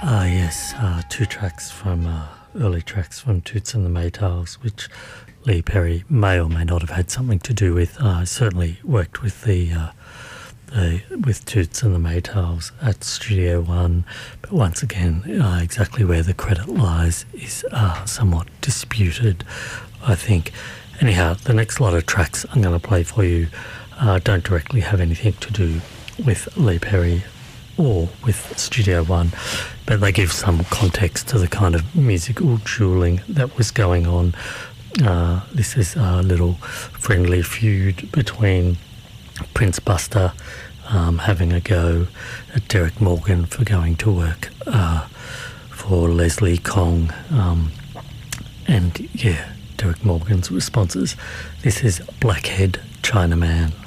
Yes, two tracks from early tracks from Toots and the Maytals, which Lee Perry may or may not have had something to do with. Certainly worked with with Toots and the Maytals at Studio One, but once again, exactly where the credit lies is somewhat disputed, I think. Anyhow, the next lot of tracks I'm going to play for you don't directly have anything to do with Lee Perry or with Studio One, but they give some context to the kind of musical dueling that was going on. This is a little friendly feud between Prince Buster having a go at Derek Morgan for going to work for Leslie Kong, and yeah, Derek Morgan's responses. This is Blackhead Chinaman.